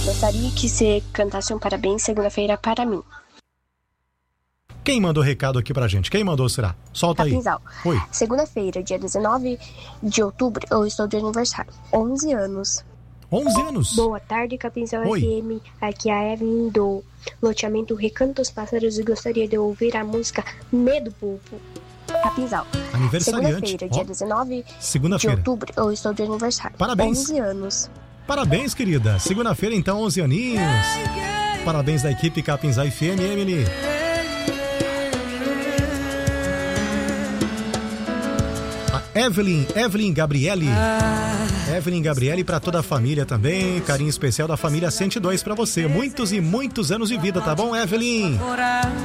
Gostaria que você cantasse um parabéns segunda-feira para mim. Quem mandou recado aqui pra gente? Quem mandou, será? Solta aí. Capinzal. Oi. Segunda-feira, dia 19 de outubro, eu estou de aniversário. 11 anos. 11 anos? Boa tarde, Capinzal Oi. FM. Aqui é a Evelyn do loteamento Recanto dos Pássaros e gostaria de ouvir a música Medo Pulpo. Capinzal. Aniversariante. Segunda-feira, dia 19 de Segunda-feira. outubro, eu estou de aniversário. Parabéns. 11 anos. Parabéns, querida. Segunda-feira, então, 11 aninhos. Parabéns da equipe Capinzal FM, Emily. Evelyn Gabriele. Evelyn Gabriele para toda a família também. Carinho especial da família 102 para você. Muitos e muitos anos de vida, tá bom, Evelyn?